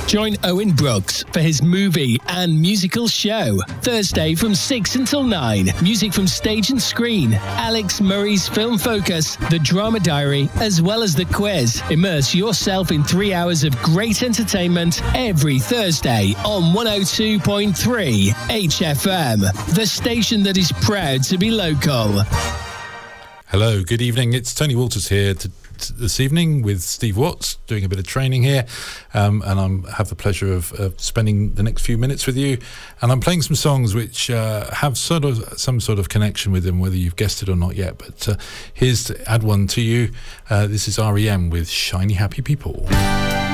Join Owen Brooks for his movie and musical show. Thursday from 6 until 9. Music from stage and screen. Alex Murray's Film Focus, The Drama Diary, as well as the quiz. Immerse yourself in 3 hours of great entertainment every Thursday on 102.3 HFM, the station that is proud to be local. Hello, good evening. It's Tony Walters here this evening with Steve Watts, doing a bit of training here, and I have the pleasure of spending the next few minutes with you. And I'm playing some songs which have some sort of connection with them, whether you've guessed it or not yet. But here's to add one to you. This is REM with Shiny Happy People.